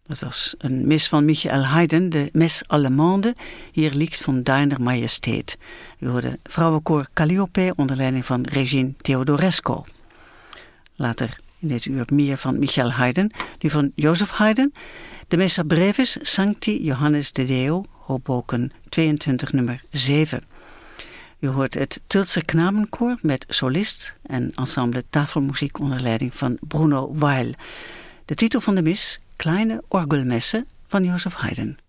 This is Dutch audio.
Dat was een mis van Michael Haydn, de Messe Allemande. Hier liegt von deiner Majestät. U hoorde vrouwenkoor Calliope onder leiding van Regine Theodorescu. Later in dit uur meer van Michael Haydn, nu van Joseph Haydn. De Messa Brevis Sancti Johannes de Deo, Hoboken 22 nummer 7. U hoort het Tultse Knabenkoor met solist en ensemble tafelmuziek onder leiding van Bruno Weil. De titel van de mis, Kleine Orgelmesse van Joseph Haydn.